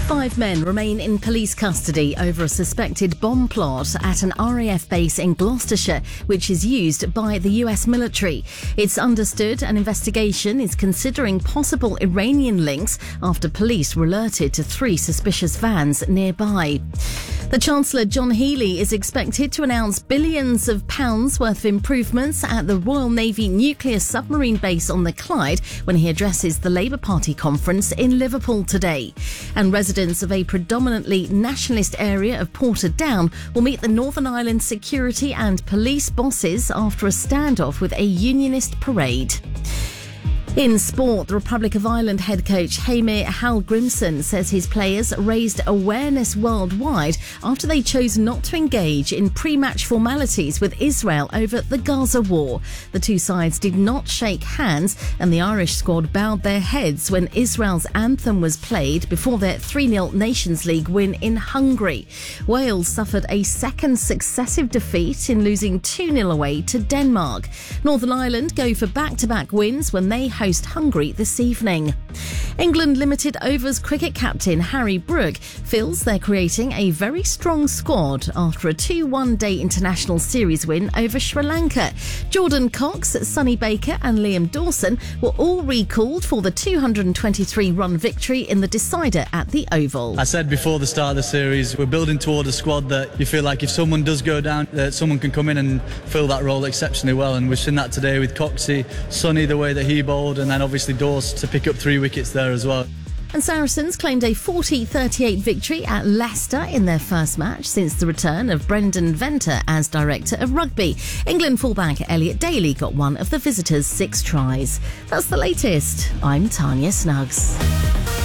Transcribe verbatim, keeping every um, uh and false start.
Five men remain in police custody over a suspected bomb plot at an R A F base in Gloucestershire, which is used by the U S military. It's understood an investigation is considering possible Iranian links after police were alerted to three suspicious vans nearby. The Chancellor, John Healey, is expected to announce billions of pounds worth of improvements at the Royal Navy nuclear submarine base on the Clyde when he addresses the Labour Party conference in Liverpool today. And residents of a predominantly nationalist area of Portadown will meet the Northern Ireland security and police bosses after a standoff with a unionist parade. In sport, the Republic of Ireland head coach Heimir Hallgrímsson says his players raised awareness worldwide after they chose not to engage in pre-match formalities with Israel over the Gaza war. The two sides did not shake hands and the Irish squad bowed their heads when Israel's anthem was played before their three nil Nations League win in Hungary. Wales suffered a second successive defeat in losing two nil away to Denmark. Northern Ireland go for back-to-back wins when they host Hungary this evening. England limited overs cricket captain Harry Brook feels they're creating a very strong squad after a two one day international series win over Sri Lanka. Jordan Cox, Sonny Baker and Liam Dawson were all recalled for the two hundred twenty-three run victory in the decider at the Oval. I said before the start of the series, we're building toward a squad that you feel like if someone does go down, that someone can come in and fill that role exceptionally well, and we've seen that today with Coxie, Sonny, the way that he bowled, and then obviously Dawes to pick up three wickets there as well. And Saracens claimed a forty thirty-eight victory at Leicester in their first match since the return of Brendan Venter as director of rugby. England fullback Elliot Daly got one of the visitors' six tries. That's the latest. I'm Tanya Snuggs.